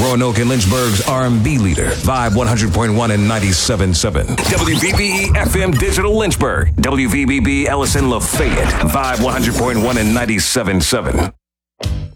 Roanoke and Lynchburg's R&B leader. Vibe 100.1 and 97.7. WVBE FM Digital Lynchburg. WVBB Ellison Lafayette. Vibe 100.1 and 97.7.